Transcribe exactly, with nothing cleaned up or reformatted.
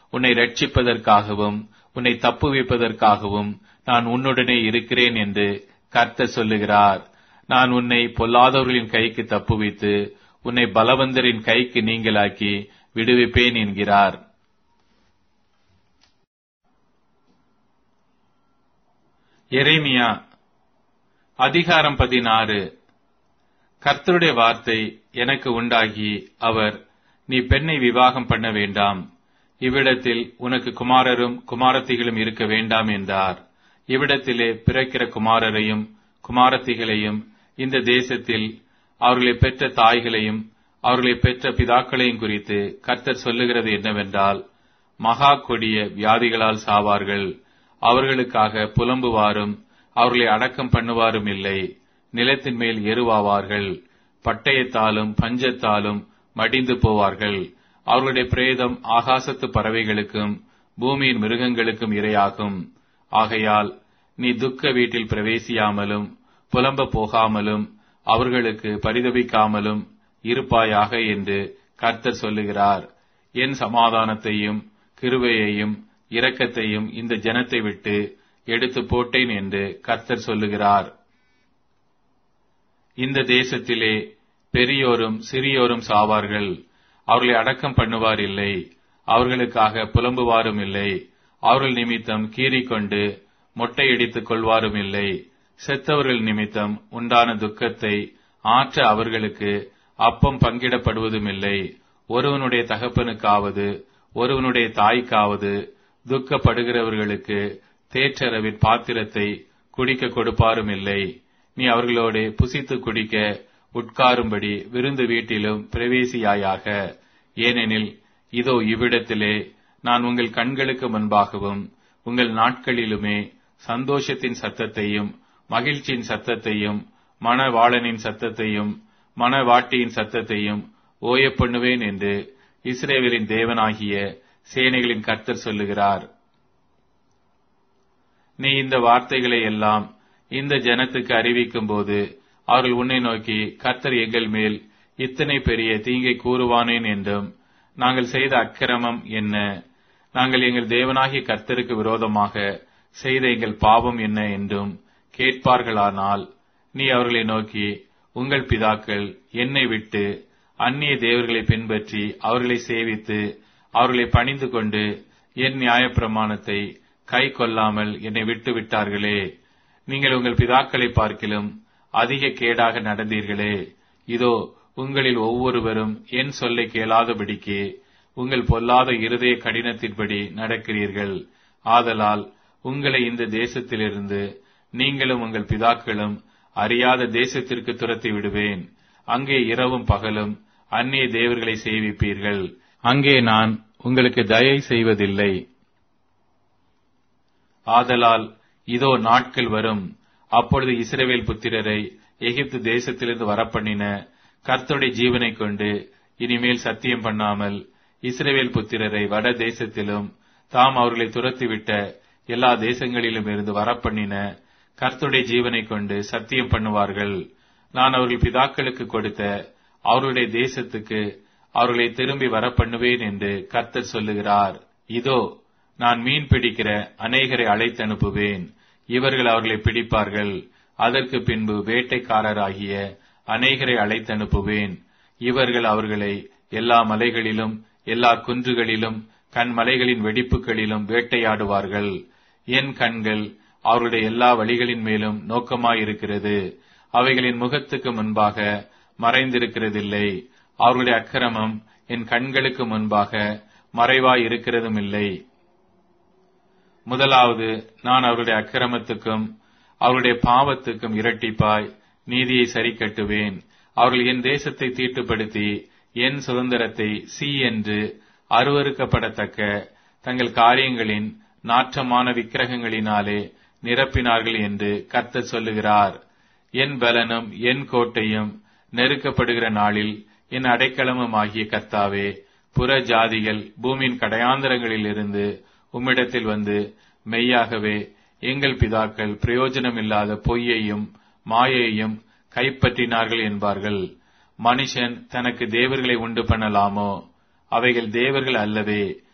உன்னை ரட்சிப்பதற்காகவும் உன்னை தப்புவிப்பதற்காகவும் நான் உன்னுடனே இருக்கிறேன் என்று கர்த்தர் சொல்லுகிறார். நான் உன்னை பொல்லாதவர்களின் கைக்கு தப்புவித்து உன்னை பலவந்தரின் கைக்கு நீங்களாக்கி விடுவிப்பேன் என்கிறார். எரேமியா அதிகாரம் பதினாறு. கர்த்தருடைய வார்த்தை எனக்கு உண்டாகி அவர், நீ பெண்ணை விவாகம் பண்ண வேண்டாம், இவ்விடத்தில் உனக்கு குமாரரும் குமாரத்திகளும் இருக்க வேண்டாம் என்றார். இவ்விடத்திலே பிறக்கிற குமாரரையும் குமாரத்திகளையும் இந்த தேசத்தில் அவர்களை பெற்ற தாய்களையும் அவர்களை பெற்ற பிதாக்களையும் குறித்து கர்த்தர் சொல்லுகிறது என்னவென்றால், மகா கொடிய வியாதிகளால் சாவார்கள். அவர்களுக்காக புலம்புவாரும் அவர்களை அடக்கம் பண்ணுவாரும் இல்லை. நிலத்தின் மேல் எருவாவார்கள். பட்டயத்தாலும் பஞ்சத்தாலும் மடிந்து போவார்கள். அவர்களுடைய பிரேதம் ஆகாசத்து பறவைகளுக்கும் பூமியின் மிருகங்களுக்கும் இரையாகும். ஆகையால் நீ துக்க வீட்டில் பிரவேசியாமலும் புலம்ப போகாமலும் அவர்களுக்கு பரிதபிக்காமலும் இருப்பாயாக என்று கர்த்தர் சொல்லுகிறார். என் சமாதானத்தையும் கிருபையையும் இரக்கத்தையும் இந்த ஜனத்தை விட்டு எடுத்து போட்டேன் என்று கர்த்தர் சொல்லுகிறார். இந்த தேசத்திலே பெரியோரும் சிறியோரும் சாவார்கள். அவர்களை அடக்கம் பண்ணுவார் இல்லை. அவர்களுக்காக புலம்புவாரும் இல்லை. அவர்கள் நிமித்தம் கீறிக்கொண்டு மொட்டையடித்துக் கொள்வாரும் இல்லை. செத்தவர்கள் நிமித்தம் உண்டான துக்கத்தை ஆற்ற அவர்களுக்கு அப்பம் பங்கிடப்படுவதும் இல்லை. ஒருவனுடைய தகப்பனுக்காவது ஒருவனுடைய தாய்க்காவது துக்கப்படுகிறவர்களுக்கு தேற்றரவின் பாத்திரத்தை குடிக்க கொடுப்பாரும் இல்லை. நீ அவர்களோடு புசித்து குடிக்க உட்காரும்படி விருந்து வீட்டிலும் பிரவேசியாயாக. ஏனெனில் இதோ இவ்விடத்திலே நான் உங்கள் கண்களுக்கு முன்பாகவும் உங்கள் நாட்களிலுமே சந்தோஷத்தின் சத்தத்தையும் மகிழ்ச்சியின் சத்தத்தையும் மணவாளனின் சத்தத்தையும் மணவாட்டியின் சத்தத்தையும் ஓய பண்ணுவேன் என்று இஸ்ரவேலின் தேவனாகிய சேனைகளின் கர்த்தர் சொல்லுகிறார். நீ இந்த வார்த்தைகளை எல்லாம் இந்த ஜனத்துக்கு அறிவிக்கும் போது அவர்கள் உன்னை நோக்கி, கர்த்தர் எங்கள் மேல் இத்தனை பெரிய தீங்கை கூறுவானேன் என்றும், நாங்கள் செய்த அக்கிரமம் என்ன, நாங்கள் எங்கள் தேவனாகிய கர்த்தருக்கு விரோதமாக செய்த எங்கள் பாவம் என்ன என்றும் கேட்பார்களானால், நீ அவர்களை நோக்கி, உங்கள் பிதாக்கள் என்னை விட்டு அந்நிய தேவர்களை பின்பற்றி அவர்களை சேவித்து அவர்களை பணிந்து கொண்டு என் நியாயப்பிரமாணத்தை கை கொள்ளாமல் என்னை விட்டு விட்டார்களே. நீங்கள் உங்கள் பிதாக்களை பார்க்கிலும் அதிக கேடாக நடந்தீர்களே. இதோ உங்களில் ஒவ்வொருவரும் என் சொல்லை கேளாதபடிக்கு உங்கள் பொல்லாத இருதய கடினத்தின்படி நடக்கிறீர்கள். ஆதலால் உங்களை இந்த தேசத்திலிருந்து நீங்களும் உங்கள் பிதாக்களும் அறியாத தேசத்திற்கு துரத்தி விடுவேன். அங்கே இரவும் பகலும் அந்நிய தேவர்களை சேவிப்பீர்கள். அங்கே நான் உங்களுக்கு தயை செய்வதில்லை. ஆதலால் இதோ நாட்கள் வரும், அப்பொழுது இஸ்ரவேல் புத்திரரை எகிப்து தேசத்திலிருந்து வரப்பண்ணின கர்த்தருடைய ஜீவனை கொண்டு இனிமேல் சத்தியம் பண்ணாமல் இஸ்ரவேல் புத்திரரை வட தேசத்திலும் தாம் அவர்களை துரத்திவிட்ட எல்லா தேசங்களிலும் இருந்து வரப்பண்ணின கர்த்தருடைய ஜீவனை கொண்டு சத்தியம் பண்ணுவார்கள். நான் அவர்கள் பிதாக்களுக்கு கொடுத்த அவர்களுடைய தேசத்துக்கு அவர்களை திரும்பி வரப்பண்ணுவேன் என்று கர்த்தர் சொல்லுகிறார். இதோ நான் மீன் பிடிக்கிற அநேகரை அழைத்து அனுப்புவேன். இவர்கள் அவர்களை பிடிப்பார்கள். அதற்கு பின்பு வேட்டைக்காரராகிய அநேகரை அழைத்து அனுப்புவேன். இவர்கள் அவர்களை எல்லா மலைகளிலும் எல்லா குன்றுகளிலும் கண்மலைகளின் வெடிப்புகளிலும் வேட்டையாடுவார்கள். என் கண்கள் அவருடைய எல்லா வழிகளின் மேலும் நோக்கமாயிருக்கிறது. அவைகளின் முகத்துக்கு முன்பாக மறைந்திருக்கிறதில்லை. அவர்களுடைய அக்கிரமம் என் கண்களுக்கு முன்பாக மறைவாய் இருக்கிறதும் இல்லை. முதலாவது நான் அவருடைய அக்கிரமத்துக்கும் அவருடைய பாவத்துக்கும் இரட்டிப்பாய் நீதியை சரி கட்டுவேன். அவர்கள் என் தேசத்தை தீட்டுப்படுத்தி என் சுதந்திரத்தை சீ என்று அருவருக்கப்படத்தக்க தங்கள் காரியங்களின் நாற்றமான விக்கிரகங்களினாலே நிரப்பினார்கள் என்று கர்த்தர் சொல்லுகிறார். என் பலனும் என் கோட்டையும் நெருக்கப்படுகிற நாளில் என் அடைக்கலமும் ஆகிய கர்த்தாவே, புற ஜாதிகள் பூமியின் கடையாந்தரங்களில் இருந்து உம்மிடத்தில் வந்து மெய்யாகவே எங்கள் பிதாக்கள் பிரயோஜனமில்லாத பொய்யையும் மாயையும் கைப்பற்றினார்கள் என்பார்கள். மனுஷன் தனக்கு தேவர்களை உண்டு பண்ணலாமோ? அவைகள் தேவர்கள் அல்லவே.